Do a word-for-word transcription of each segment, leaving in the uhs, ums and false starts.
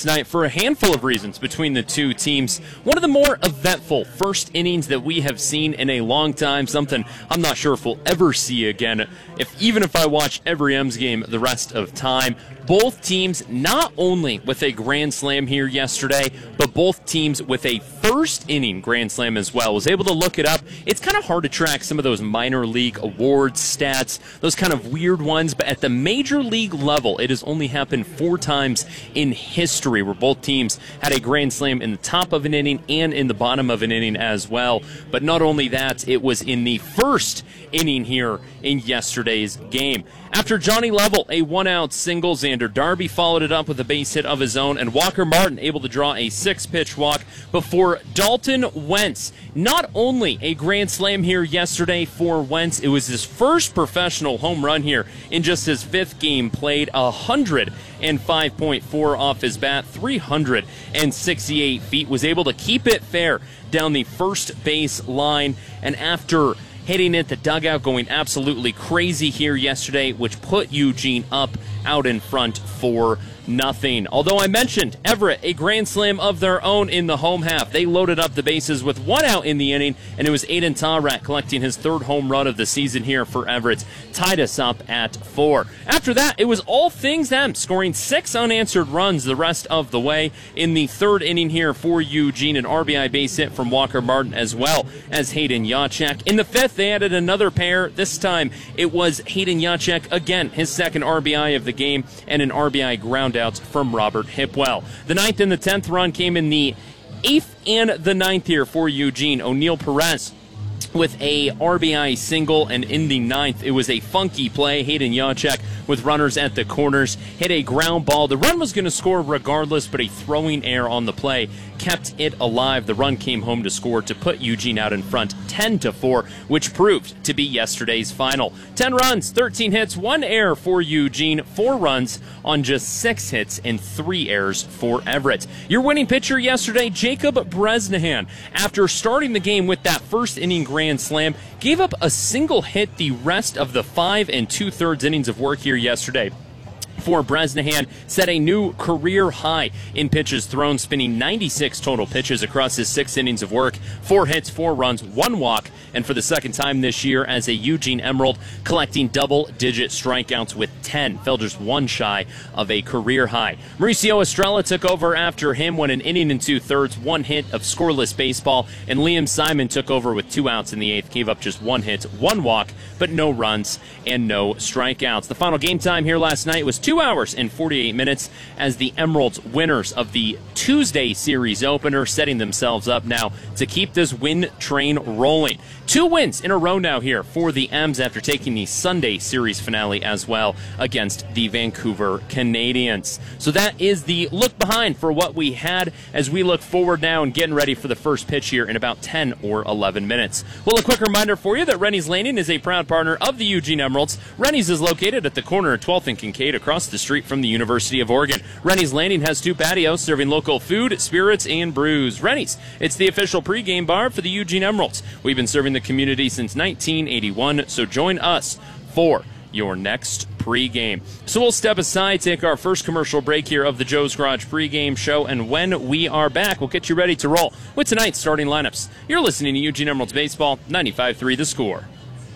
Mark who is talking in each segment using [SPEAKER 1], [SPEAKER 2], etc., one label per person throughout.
[SPEAKER 1] last night for a handful of reasons between the two teams. One of the more eventful first innings that we have seen in a long time, something I'm not sure if we'll ever see again, if even if I watch every M's game the rest of time. Both teams not only with a grand slam here yesterday, but both teams with a first inning grand slam as well. Was able to look it up. It's kind of hard to track some of those minor league awards stats, those kind of weird ones, but at the major league level, it has only happened four times in history where both teams had a grand slam in the top of an inning and in the bottom of an inning as well. But not only that, it was in the first inning here in yesterday's game. After Johnny Level, a one-out single, Xander Darby followed it up with a base hit of his own, and Walker Martin able to draw a six-pitch walk before Dalton Wentz. Not only a grand slam here yesterday for Wentz, it was his first professional home run here in just his fifth game played, one hundred five point four off his bat, three hundred sixty-eight feet, was able to keep it fair down the first base line, and after hitting it, the dugout going absolutely crazy here yesterday, which put Eugene up out in front for nothing. Although I mentioned Everett, a grand slam of their own in the home half. They loaded up the bases with one out in the inning, and it was Aiden Tarak collecting his third home run of the season here for Everett. Tied us up at four. After that, it was all things them, scoring six unanswered runs the rest of the way in the third inning here for Eugene. An R B I base hit from Walker Martin as well as Hayden Yachek. In the fifth, they added another pair. This time, it was Hayden Yachek again, his second R B I of the game, and an R B I ground outs from Robert Hipwell. The ninth and the tenth run came in the eighth and the ninth here for Eugene. O'Neill Perez with a R B I single, and in the ninth, it was a funky play. Hayden Yachek with runners at the corners hit a ground ball. The run was going to score regardless, but a throwing error on the play kept it alive. The run came home to score to put Eugene out in front ten to four, which proved to be yesterday's final. ten runs, thirteen hits, one error for Eugene, four runs on just six hits and three errors for Everett. Your winning pitcher yesterday, Jacob Bresnahan, after starting the game with that first inning grand slam, gave up a single hit the rest of the five and two-thirds innings of work here yesterday. For Bresnahan, set a new career high in pitches thrown, spinning ninety-six total pitches across his six innings of work, four hits, four runs, one walk, and for the second time this year as a Eugene Emerald, collecting double-digit strikeouts with ten, fell just one shy of a career high. Mauricio Estrella took over after him, went an inning and two-thirds, one hit of scoreless baseball, and Liam Simon took over with two outs in the eighth, gave up just one hit, one walk, but no runs and no strikeouts. The final game time here last night was two hours and forty-eight minutes as the Emeralds, winners of the Tuesday series opener, setting themselves up now to keep this win train rolling. Two wins in a row now here for the M's after taking the Sunday series finale as well against the Vancouver Canadians. So that is the look behind for what we had as we look forward now and getting ready for the first pitch here in about ten or eleven minutes. Well, a quick reminder for you that Rennie's Landing is a proud partner of the Eugene Emeralds. Rennie's is located at the corner of twelfth and Kincaid across the street from the University of Oregon. Rennie's Landing has two patios serving local food, spirits, and brews. Rennie's, it's the official pregame bar for the Eugene Emeralds. We've been serving the community since nineteen eighty-one, so join us for your next pregame. So we'll step aside, take our first commercial break here of the Joe's Garage pregame show, and when we are back, we'll get you ready to roll with tonight's starting lineups. You're listening to Eugene Emeralds Baseball, ninety-five three The Score.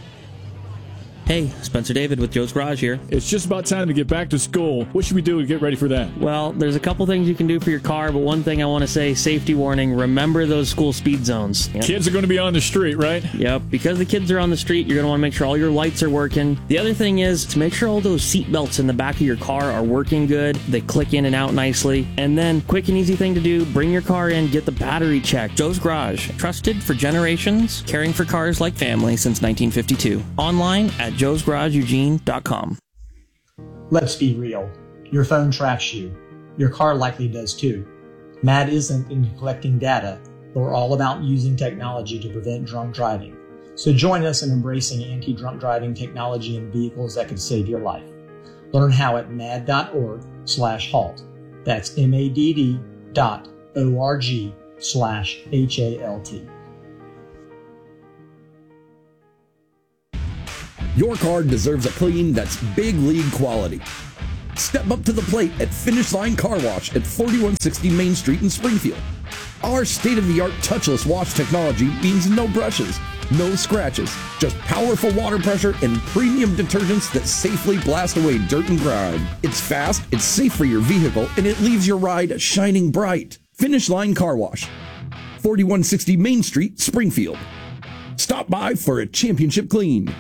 [SPEAKER 2] Hey, Spencer David with Joe's Garage here.
[SPEAKER 3] It's just about time to get back to school. What should we do to get ready for that?
[SPEAKER 2] Well, there's a couple things you can do for your car, but one thing I want to say, safety warning, remember those school speed zones. Yep.
[SPEAKER 3] Kids are going to be on the street, right?
[SPEAKER 2] Yep, because the kids are on the street, you're going to want to make sure all your lights are working. The other thing is to make sure all those seat belts in the back of your car are working good, they click in and out nicely. And then, quick and easy thing to do, bring your car in, get the battery checked. Joe's Garage, trusted for generations, caring for cars like family since nineteen fifty-two. Online at joes garage eugene dot com.
[SPEAKER 4] Let's be real. Your phone tracks you. Your car likely does too. Mad isn't into collecting data, but we're all about using technology to prevent drunk driving. So join us in embracing anti-drunk driving technology in vehicles that could save your life. Learn how at mad.org slash halt. That's M-A-D-D dot O-R-G slash H-A-L-T.
[SPEAKER 5] Your car deserves a clean that's big league quality. Step up to the plate at Finish Line Car Wash at forty-one sixty Main Street in Springfield. Our state-of-the-art touchless wash technology means no brushes, no scratches, just powerful water pressure and premium detergents that safely blast away dirt and grime. It's fast, it's safe for your vehicle, and it leaves your ride shining bright. Finish Line Car Wash, forty-one sixty Main Street, Springfield. Stop by for a championship clean.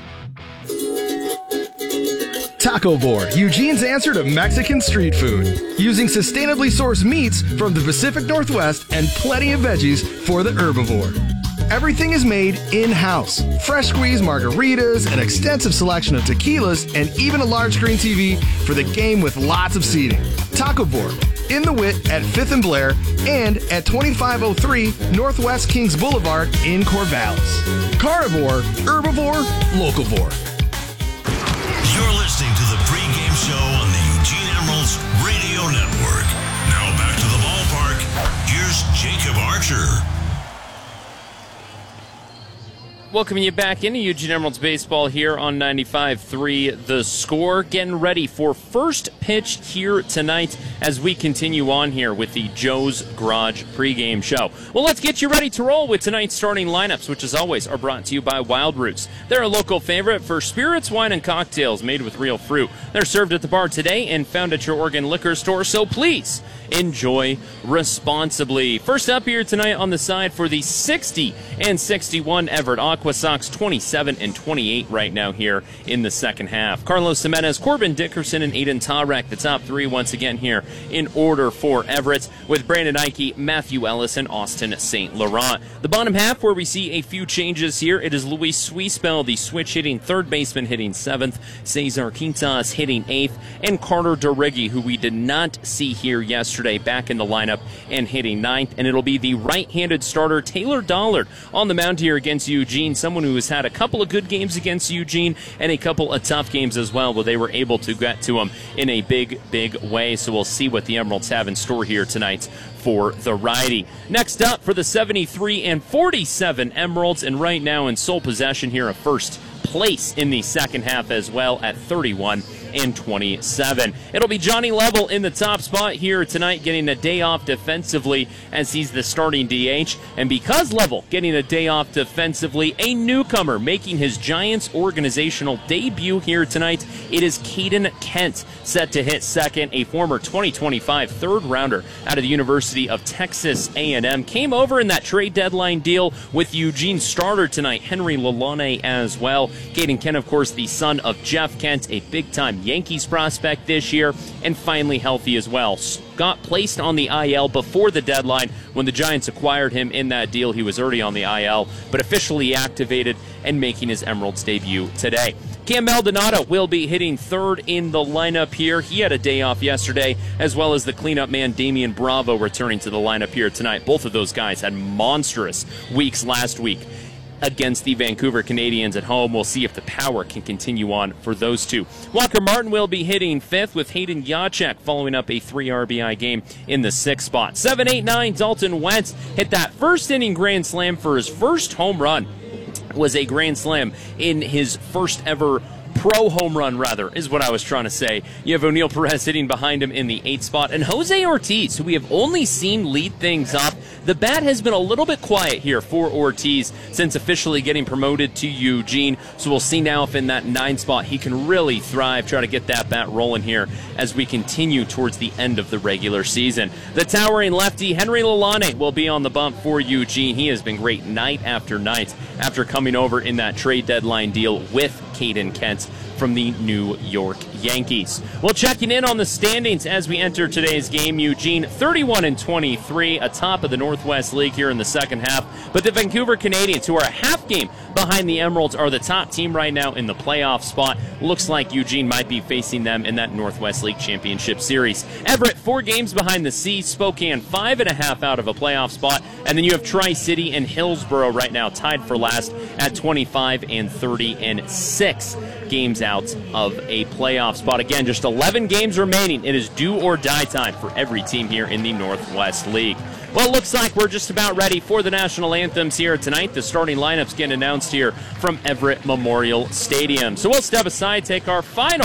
[SPEAKER 6] Taco Board, Eugene's answer to Mexican street food. Using sustainably sourced meats from the Pacific Northwest and plenty of veggies for the herbivore. Everything is made in-house. Fresh squeezed margaritas, an extensive selection of tequilas, and even a large screen T V for the game with lots of seating. Taco Board, in the Wit at fifth and Blair, and at twenty-five oh three Northwest Kings Boulevard in Corvallis. Carnivore, herbivore, locavore.
[SPEAKER 7] You're listening to the pregame show on the Eugene Emeralds Radio Network. Now back to the ballpark. Here's Jacob Archer.
[SPEAKER 1] Welcoming you back into Eugene Emeralds baseball here on ninety-five point three The Score. Getting ready for first pitch here tonight as we continue on here with the Joe's Garage pregame show. Well, let's get you ready to roll with tonight's starting lineups, which as always are brought to you by Wild Roots. They're a local favorite for spirits, wine, and cocktails made with real fruit. They're served at the bar today and found at your Oregon liquor store, so please enjoy responsibly. First up here tonight on the side for the sixty and sixty-one Everett Aqua Sox, twenty-seven and twenty-eight right now here in the second half. Carlos Jimenez, Corbin Dickerson, and Aiden Tarek, the top three once again here in order for Everett, with Brandon Ike, Matthew Ellis, and Austin Saint Laurent. The bottom half where we see a few changes here, it is Luis Suispel, the switch hitting third baseman, hitting seventh, Cesar Quintas hitting eighth, and Carter DeRiggi, who we did not see here yesterday, back in the lineup and hitting ninth. And it'll be the right-handed starter Taylor Dollard on the mound here against Eugene, someone who has had a couple of good games against Eugene and a couple of tough games as well, where they were able to get to him in a big, big way. So we'll see what the Emeralds have in store here tonight for the righty. Next up for the seventy-three and forty-seven Emeralds, and right now in sole possession here of first place in the second half as well at thirty-one and twenty-seven. It'll be Johnny Level in the top spot here tonight, getting a day off defensively as he's the starting D H. And because Level getting a day off defensively, a newcomer making his Giants organizational debut here tonight, it is Caden Kent set to hit second, a former twenty twenty-five third rounder out of the University of Texas A and M. Came over in that trade deadline deal with Eugene starter tonight, Henry Lalane as well. Caden Kent, of course, the son of Jeff Kent, a big-time Yankees prospect this year, and finally healthy as well. Got placed on the I L before the deadline. When the Giants acquired him in that deal, he was already on the I L, but officially activated and making his Emeralds debut today. Cam Maldonado will be hitting third in the lineup here. He had a day off yesterday, as well as the cleanup man Damian Bravo returning to the lineup here tonight. Both of those guys had monstrous weeks last week against the Vancouver Canadians at home. We'll see if the power can continue on for those two. Walker Martin will be hitting fifth, with Hayden Yachek following up a three R B I game in the sixth spot. seven eight nine Dalton Wentz hit that first inning grand slam for his first home run. It was a grand slam in his first ever pro home run, rather, is what I was trying to say. You have O'Neal Perez sitting behind him in the eighth spot. And Jose Ortiz, who we have only seen lead things off, the bat has been a little bit quiet here for Ortiz since officially getting promoted to Eugene. So we'll see now if in that nine spot he can really thrive, try to get that bat rolling here as we continue towards the end of the regular season. The towering lefty, Henry Lalane, will be on the bump for Eugene. He has been great night after night after coming over in that trade deadline deal with Caden Kent from the New York Yankees. Well, checking in on the standings as we enter today's game, Eugene thirty-one and twenty-three, atop of the Northwest League here in the second half. But the Vancouver Canadians, who are a half game behind the Emeralds, are the top team right now in the playoff spot. Looks like Eugene might be facing them in that Northwest League Championship Series. Everett, four games behind the Sea. Spokane, five and a half out of a playoff spot. And then you have Tri-City and Hillsboro right now tied for last at twenty-five and thirty and six games out of a playoff spot. Again, just eleven games remaining. It is do or die time for every team here in the Northwest League. Well, it looks like we're just about ready for the national anthems here tonight. The starting lineups getting announced here from Everett Memorial Stadium. So we'll step aside, take our final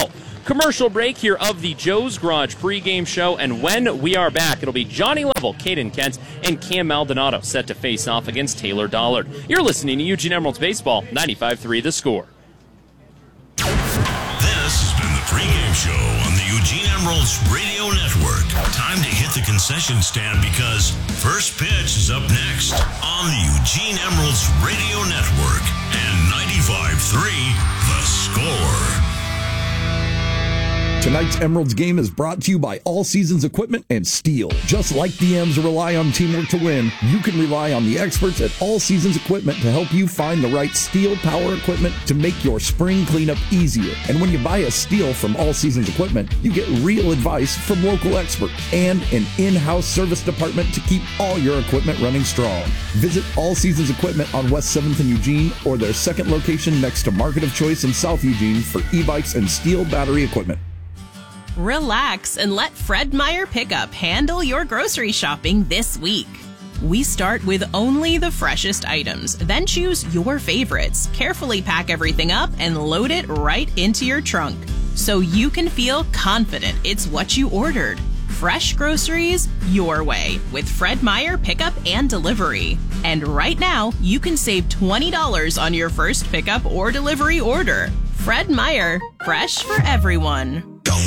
[SPEAKER 1] commercial break here of the Joe's Garage pregame show. And when we are back, it'll be Johnny Level, Caden Kent, and Cam Maldonado set to face off against Taylor Dollard. You're listening to Eugene Emeralds Baseball, ninety-five three The Score.
[SPEAKER 7] This has been the pregame show on the Eugene Emeralds Radio Network. Time to hit the concession stand because first pitch is up next on the Eugene Emeralds Radio Network and ninety-five three The Score.
[SPEAKER 5] Tonight's Emeralds game is brought to you by All Seasons Equipment and Steel. Just like D Ms rely on teamwork to win, you can rely on the experts at All Seasons Equipment to help you find the right Steel power equipment to make your spring cleanup easier. And when you buy a Steel from All Seasons Equipment, you get real advice from local experts and an in-house service department to keep all your equipment running strong. Visit All Seasons Equipment on West seventh in Eugene or their second location next to Market of Choice in South Eugene for e-bikes and Steel battery equipment.
[SPEAKER 8] Relax and let Fred Meyer Pickup handle your grocery shopping this week. We start with only the freshest items, then choose your favorites, carefully pack everything up, and load it right into your trunk so you can feel confident it's what you ordered. Fresh groceries your way with Fred Meyer Pickup and Delivery. And right now, you can save twenty dollars on your first pickup or delivery order. Fred Meyer, fresh for everyone.